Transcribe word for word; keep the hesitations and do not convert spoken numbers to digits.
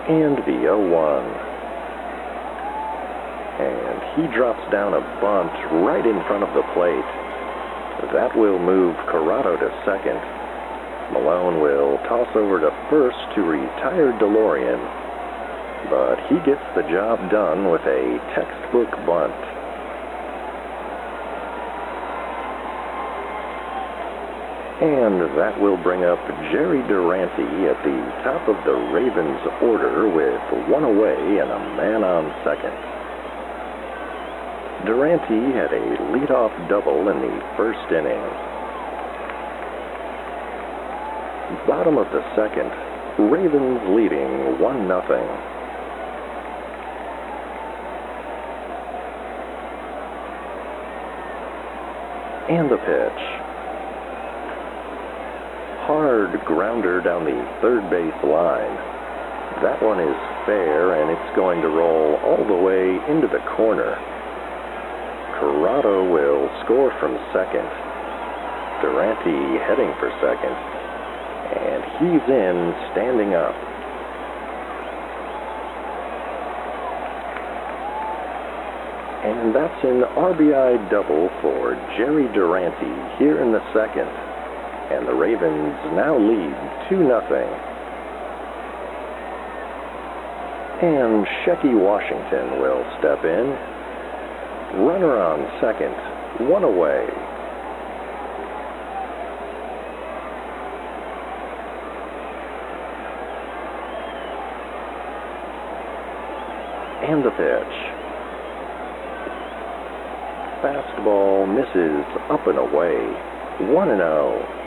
And the oh one. And he drops down a bunt right in front of the plate. That will move Corrado to second. Malone will toss over to first to retire DeLorean, but he gets the job done with a textbook bunt. And that will bring up Jerry Durante at the top of the Ravens order with one away and a man on second. Durante had a leadoff double in the first inning. Bottom of the second, Ravens leading one nothing. And the pitch. Hard grounder down the third base line. That one is fair, and it's going to roll all the way into the corner. Corrado will score from second. Durante heading for second. And he's in, standing up. And that's an R B I double for Jerry Durante here in the second. And the Ravens now lead two nothing. And Shecky Washington will step in. Runner on second, one away. And the pitch. Fastball misses up and away. one and oh.